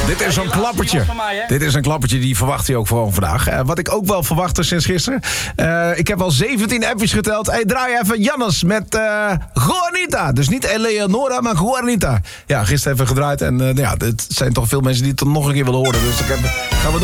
Dit is zo'n klappertje. Dit is een klappertje, die verwacht hij ook gewoon vandaag. Wat ik ook wel verwachtte sinds gisteren. Ik heb al 17 appjes geteld. Hey, draai even Jannes met Juanita. Dus niet Eleonora, maar Juanita. Ja, gisteren even gedraaid. En het zijn toch veel mensen die het nog een keer willen horen. Dus dat gaan we doen.